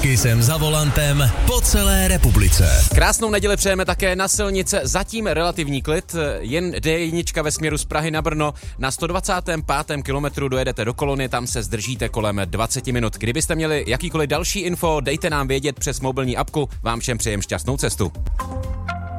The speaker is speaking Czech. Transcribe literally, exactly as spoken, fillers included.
Taky jsem za volantem po celé republice. Krásnou neděli přejeme také na silnice, zatím relativní klid, jen D jedna ve směru z Prahy na Brno. Na sto dvacátém pátém kilometru dojedete do Kolony, tam se zdržíte kolem dvacet minut. Kdybyste měli jakýkoliv další info, dejte nám vědět přes mobilní apku, vám všem přejem šťastnou cestu.